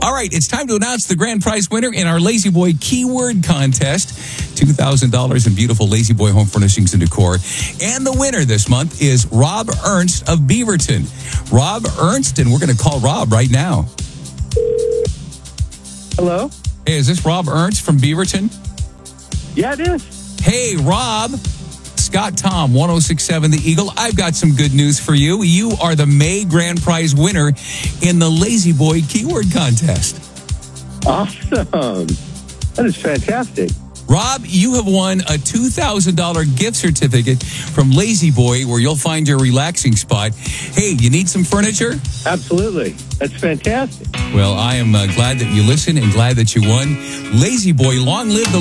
All right, it's time to announce the grand prize winner in our Lazy Boy keyword contest. $2,000 in beautiful Lazy Boy home furnishings and decor. And the winner this month is Rob Ernst of Beaverton. Rob Ernst, and we're going to call Rob right now. Hello? Hey, is this Rob Ernst from Beaverton? Yeah, it is. Hey, Rob. Scott Tom, 1067 The Eagle. I've got some good news for you. You are the May grand prize winner in the Lazy Boy keyword contest. Awesome. That is fantastic. Rob, you have won a $2,000 gift certificate from Lazy Boy where you'll find your relaxing spot. Hey, you need some furniture? Absolutely. That's fantastic. Well, I am glad that you listened and glad that you won. Lazy Boy, long live the